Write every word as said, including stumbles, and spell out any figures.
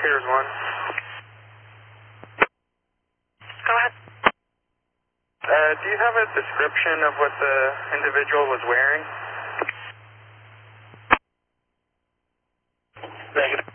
Piers one. Go ahead. Uh, do you have a description of what the individual was wearing? Negative.